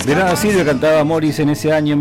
De nada sirve, cantaba Morris en ese año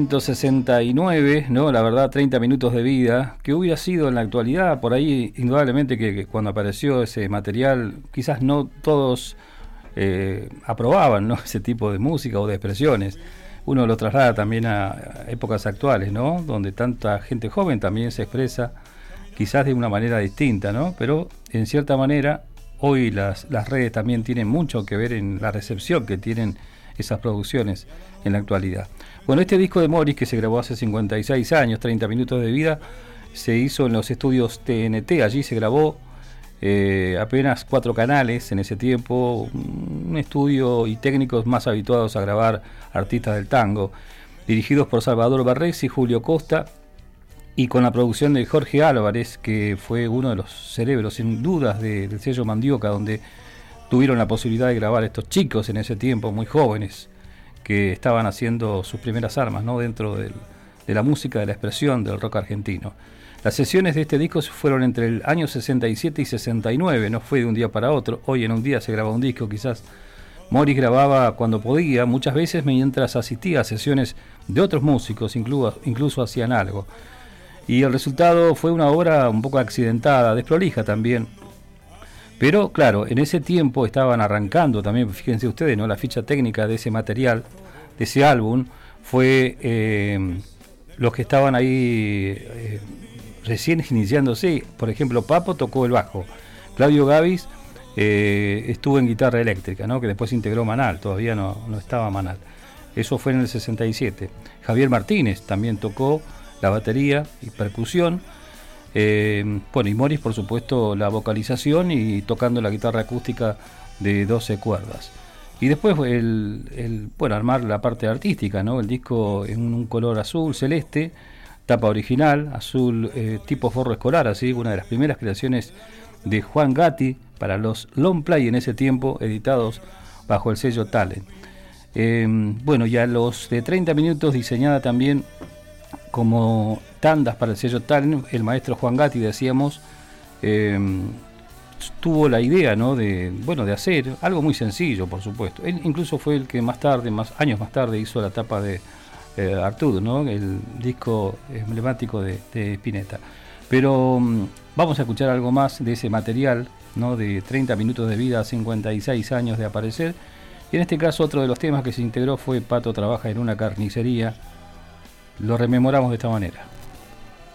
1969, ¿no? La verdad, 30 minutos de vida, que hubiera sido en la actualidad, por ahí, indudablemente que cuando apareció ese material, quizás no todos aprobaban, ¿no? Ese tipo de música o de expresiones. Uno lo traslada también a épocas actuales, ¿no? Donde tanta gente joven también se expresa, quizás de una manera distinta, ¿no? Pero, en cierta manera, hoy las redes también tienen mucho que ver en la recepción que tienen esas producciones en la actualidad. Bueno, este disco de Morris, que se grabó hace 56 años, 30 minutos de vida, se hizo en los estudios TNT. Allí se grabó apenas 4 canales en ese tiempo, un estudio y técnicos más habituados a grabar artistas del tango, dirigidos por Salvador Barrés y Julio Costa, y con la producción de Jorge Álvarez, que fue uno de los cerebros sin dudas del sello Mandioca, donde tuvieron la posibilidad de grabar estos chicos en ese tiempo, muy jóvenes, que estaban haciendo sus primeras armas, ¿no? Dentro de la música, de la expresión del rock argentino. Las sesiones de este disco fueron entre el año 67 y 69, no fue de un día para otro. Hoy en un día se graba un disco, quizás Morris grababa cuando podía, muchas veces mientras asistía a sesiones de otros músicos, incluso hacían algo. Y el resultado fue una obra un poco accidentada, desprolija también. Pero claro, en ese tiempo estaban arrancando también, fíjense ustedes, ¿no? La ficha técnica de ese material, de ese álbum, fue los que estaban ahí recién iniciándose. Por ejemplo, Papo tocó el bajo, Claudio Gavis estuvo en guitarra eléctrica, ¿no? Que después integró Manal, todavía no estaba Manal. Eso fue en el 67. Javier Martínez también tocó la batería y percusión. Bueno, y Morris, por supuesto, la vocalización y tocando la guitarra acústica de 12 cuerdas. Y después bueno, armar la parte artística, ¿no? El disco en un color azul celeste, tapa original, azul tipo forro escolar, así, una de las primeras creaciones de Juan Gatti para los long play en ese tiempo, editados bajo el sello Talent. Bueno, ya los de 30 minutos, diseñada también como tandas para el sello Talent. El maestro Juan Gatti, decíamos, tuvo la idea, ¿no? de hacer algo muy sencillo, por supuesto. Él incluso fue el que años más tarde hizo la tapa de Arturo, ¿no? El disco emblemático de Spinetta. Pero vamos a escuchar algo más de ese material, ¿no? De 30 minutos de vida, 56 años de aparecer. Y en este caso otro de los temas que se integró fue Pato trabaja en una carnicería. Lo rememoramos de esta manera.